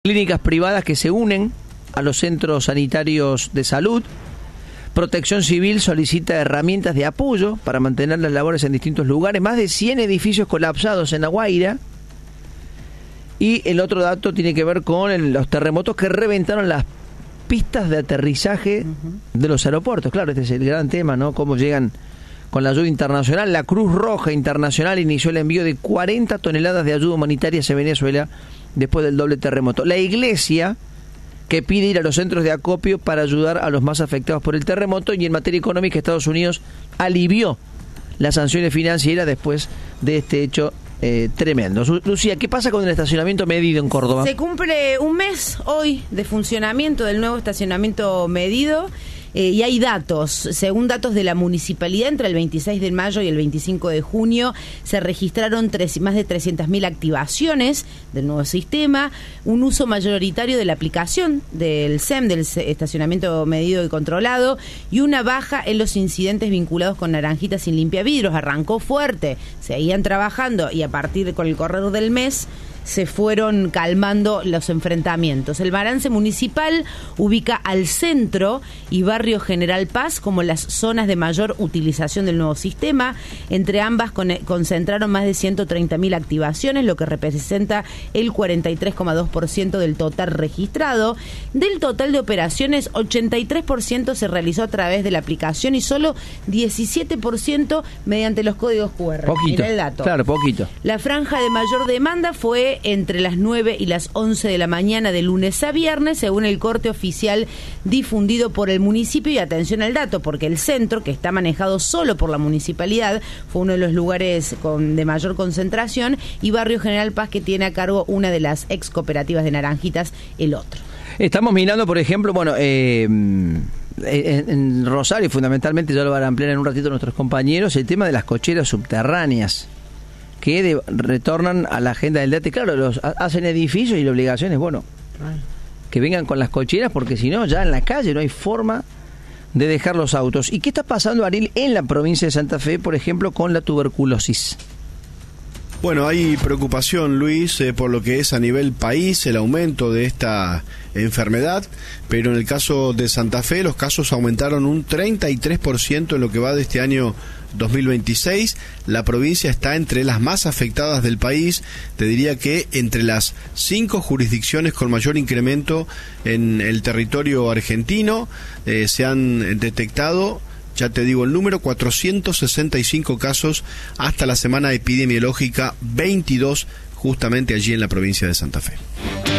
Clínicas privadas que se unen a los centros sanitarios de salud. Protección Civil solicita herramientas de apoyo para mantener las labores en distintos lugares. Más de 100 edificios colapsados en La Guaira. Y el otro dato tiene que ver con los terremotos que reventaron las pistas de aterrizaje de los aeropuertos. Claro, este es el gran tema, ¿no? Cómo llegan con la ayuda internacional. La Cruz Roja Internacional inició el envío de 40 toneladas de ayuda humanitaria hacia Venezuela después del doble terremoto. La Iglesia, que pide ir a los centros de acopio para ayudar a los más afectados por el terremoto. Y en materia económica, Estados Unidos alivió las sanciones financieras después de este hecho tremendo. Lucía, ¿qué pasa con el estacionamiento medido en Córdoba? Se cumple un mes hoy de funcionamiento del nuevo estacionamiento medido. Y hay datos, según datos de la municipalidad, entre el 26 de mayo y el 25 de junio se registraron más de 300.000 activaciones del nuevo sistema, un uso mayoritario de la aplicación del SEM, del estacionamiento medido y controlado, y una baja en los incidentes vinculados con naranjitas sin limpiavidrios. Arrancó fuerte, seguían trabajando y a partir con el correr del mes se fueron calmando los enfrentamientos. El balance municipal ubica al centro y barrio General Paz como las zonas de mayor utilización del nuevo sistema. Entre ambas concentraron más de 130.000 activaciones, lo que representa el 43,2% del total registrado. Del total de operaciones, 83% se realizó a través de la aplicación y solo 17% mediante los códigos QR. Poquito. Mirá el dato. Claro, poquito. La franja de mayor demanda fue entre las 9 y las 11 de la mañana de lunes a viernes, según el corte oficial difundido por el municipio. Y atención al dato, porque el centro, que está manejado solo por la municipalidad, fue uno de los lugares de mayor concentración, y barrio General Paz, que tiene a cargo una de las ex cooperativas de naranjitas, el otro. Estamos mirando, por ejemplo, en Rosario, fundamentalmente, ya lo van a ampliar en un ratito nuestros compañeros, el tema de las cocheras subterráneas que retornan a la agenda del DATE. Claro, hacen edificios y la obligación es, que vengan con las cocheras, porque si no, ya en la calle no hay forma de dejar los autos. ¿Y qué está pasando, Ariel, en la provincia de Santa Fe, por ejemplo, con la tuberculosis? Bueno, hay preocupación, Luis, por lo que es a nivel país el aumento de esta enfermedad, pero en el caso de Santa Fe los casos aumentaron un 33% en lo que va de este año 2026. La provincia está entre las más afectadas del país. Te diría que entre las 5 jurisdicciones con mayor incremento en el territorio argentino se han detectado, ya te digo el número, 465 casos hasta la semana epidemiológica 22, justamente allí en la provincia de Santa Fe.